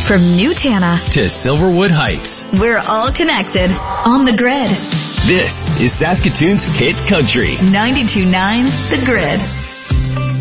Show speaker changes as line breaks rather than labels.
From New Tana
to Silverwood Heights.
We're all connected on the grid.
This is Saskatoon's Hit Country.
92.9 The Grid.